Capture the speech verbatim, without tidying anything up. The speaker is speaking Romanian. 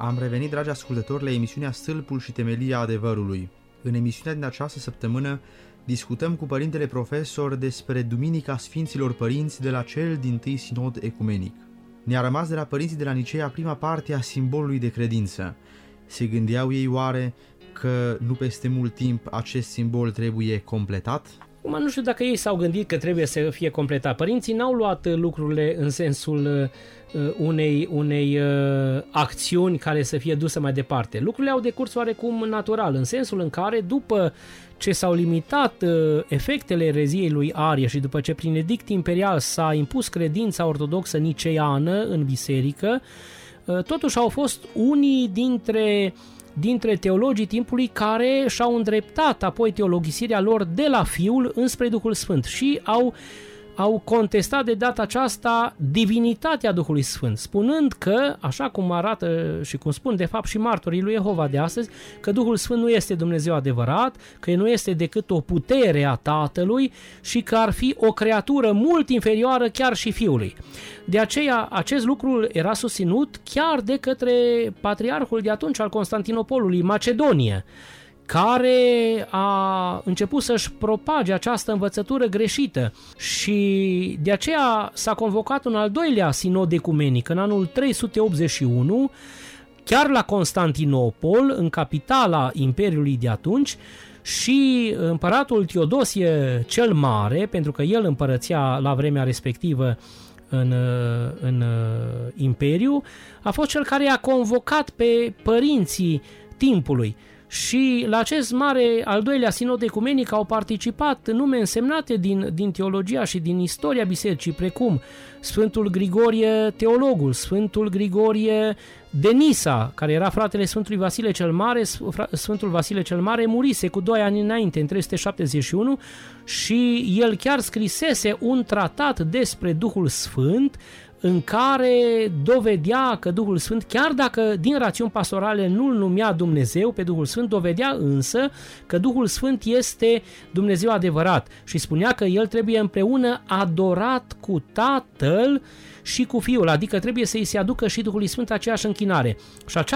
Am revenit, dragi ascultători, la emisiunea Stâlpul și Temelia Adevărului. În emisiunea din această săptămână discutăm cu părintele profesor despre Duminica Sfinților Părinți de la cel dintâi sinod ecumenic. Ne-a rămas de la părinții de la Nicea prima parte a simbolului de credință. Se gândeau ei oare că nu peste mult timp acest simbol trebuie completat? Acum nu știu dacă ei s-au gândit că trebuie să fie completat. Părinții n-au luat lucrurile în sensul uh, unei, unei uh, acțiuni care să fie dusă mai departe. Lucrurile au decurs oarecum natural, în sensul în care după ce s-au limitat uh, efectele ereziei lui Arie și după ce prin edict imperial s-a impus credința ortodoxă niceiană în biserică, uh, totuși au fost unii dintre dintre teologii timpului care și-au îndreptat apoi teologisirea lor de la Fiul înspre Duhul Sfânt și au, au contestat de data aceasta divinitatea Duhului Sfânt, spunând că, așa cum arată și cum spun de fapt și martorii lui Jehova de astăzi, că Duhul Sfânt nu este Dumnezeu adevărat, că nu este decât o putere a Tatălui și că ar fi o creatură mult inferioară chiar și Fiului. De aceea, acest lucru era susținut chiar de către patriarhul de atunci al Constantinopolului, Macedonie, care a început să-și propage această învățătură greșită și de aceea s-a convocat un al doilea sinod ecumenic în anul trei sute optzeci și unu, chiar la Constantinopol, în capitala Imperiului de atunci, și împăratul Teodosie cel Mare, pentru că el împărățea la vremea respectivă în, în Imperiu, a fost cel care a convocat pe părinții timpului. Și la acest mare al doilea sinod ecumenic au participat nume însemnate din, din teologia și din istoria bisericii, precum Sfântul Grigorie Teologul, Sfântul Grigorie de Nisa, care era fratele Sfântului Vasile cel Mare. Sfântul Vasile cel Mare murise cu doi ani înainte, în trei sute șaptezeci și unu, și el chiar scrisese un tratat despre Duhul Sfânt, în care dovedea că Duhul Sfânt, chiar dacă din rațiuni pastorale nu-L numea Dumnezeu pe Duhul Sfânt, dovedea însă că Duhul Sfânt este Dumnezeu adevărat și spunea că El trebuie împreună adorat cu Tatăl și cu Fiul, adică trebuie să-i se aducă și Duhului Sfânt aceeași închinare. Și